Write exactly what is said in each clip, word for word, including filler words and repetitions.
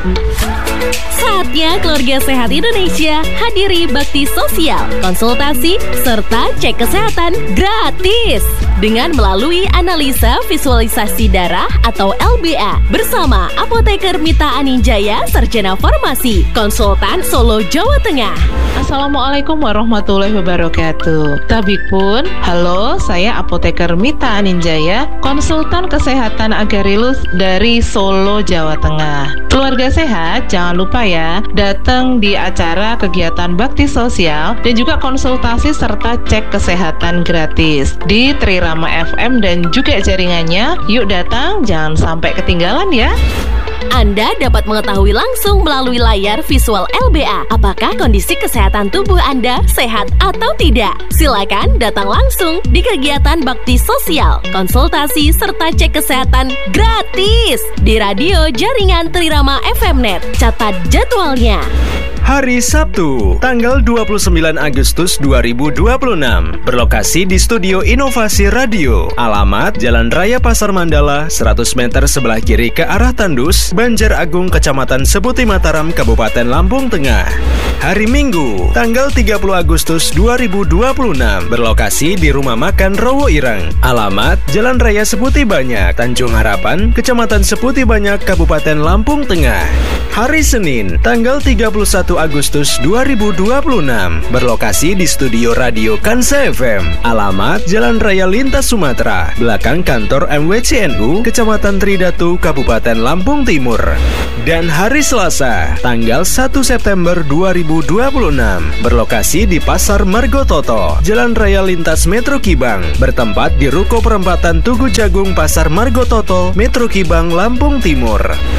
Saatnya keluarga sehat Indonesia hadiri bakti sosial, konsultasi, serta cek kesehatan gratis dengan melalui analisa visualisasi darah atau L B A bersama Apoteker Mita Aninjaya, Sarjana Farmasi, konsultan Solo, Jawa Tengah. Assalamualaikum warahmatullahi wabarakatuh. Tabik pun, halo, saya Apoteker Mita Aninjaya, konsultan kesehatan Agarilus dari Solo, Jawa Tengah. Keluarga sehat, jangan lupa ya, datang di acara kegiatan bakti sosial dan juga konsultasi serta cek kesehatan gratis di Trirama F M dan juga jaringannya. Yuk datang, jangan sampai ketinggalan ya. Anda dapat mengetahui langsung melalui layar visual L B A apakah kondisi kesehatan tubuh Anda sehat atau tidak. Silakan datang langsung di kegiatan bakti sosial, konsultasi serta cek kesehatan gratis di radio jaringan Trirama F M Net. Catat jadwalnya. Hari Sabtu, tanggal dua puluh sembilan Agustus dua ribu dua puluh enam, berlokasi di Studio Inovasi Radio. Alamat Jalan Raya Pasar Mandala, seratus meter sebelah kiri ke arah Tandus, Banjar Agung, Kecamatan Seputi Mataram, Kabupaten Lampung Tengah. Hari Minggu, tanggal tiga puluh Agustus dua ribu dua puluh enam, berlokasi di Rumah Makan Rowo Irang. Alamat Jalan Raya Seputi Banyak, Tanjung Harapan, Kecamatan Seputi Banyak, Kabupaten Lampung Tengah. Hari Senin, tanggal tiga puluh satu Agustus dua ribu dua puluh enam, berlokasi di Studio Radio Kansa F M. Alamat Jalan Raya Lintas Sumatera, belakang kantor M W C N U, Kecamatan Tridatu, Kabupaten Lampung Timur. Dan hari Selasa, tanggal satu September dua ribu dua puluh enam, berlokasi di Pasar Margototo, Jalan Raya Lintas Metro Kibang, bertempat di Ruko Perempatan Tugu Jagung, Pasar Margototo, Metro Kibang, Lampung Timur.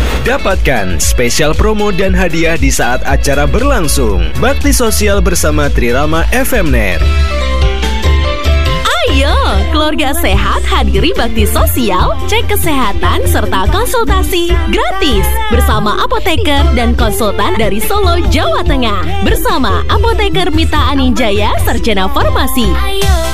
Dapatkan spesial promo dan hadiah di saat acara berlangsung. Bakti sosial bersama Trirama F M Net. Ayo, keluarga sehat hadiri bakti sosial, cek kesehatan serta konsultasi gratis bersama apoteker dan konsultan dari Solo, Jawa Tengah. Bersama Apoteker Mita Aninjaya, Sarjana Farmasi.